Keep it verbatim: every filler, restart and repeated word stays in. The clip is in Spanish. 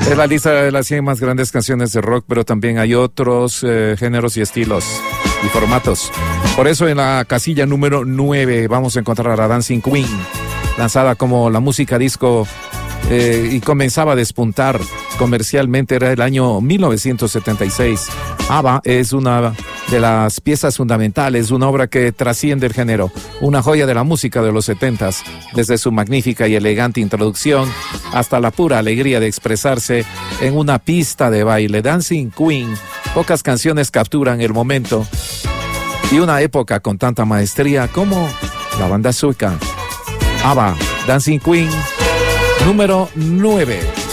Es la lista de las cien más grandes canciones de rock, pero también hay otros eh, géneros y estilos y formatos. Por eso en la casilla número nueve vamos a encontrar a Dancing Queen, lanzada como la música disco eh, y comenzaba a despuntar comercialmente, era el año mil novecientos setenta y seis. ABBA es una de las piezas fundamentales, una obra que trasciende el género, una joya de la música de los setentas, desde su magnífica y elegante introducción hasta la pura alegría de expresarse en una pista de baile. Dancing Queen, pocas canciones capturan el momento y una época con tanta maestría como la banda sueca. ABBA, Dancing Queen, número nueve.